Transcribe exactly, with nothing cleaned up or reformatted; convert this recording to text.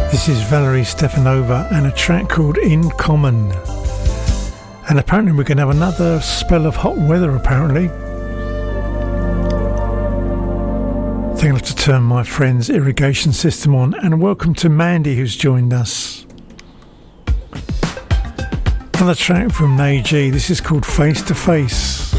This is Valerie Stefanova and a track called In Common. And apparently we're going to have another spell of hot weather, apparently. I think I'll have to turn my friend's irrigation system on. And welcome to Mandy, who's joined us. Another track from Nay G. This is called Face to Face.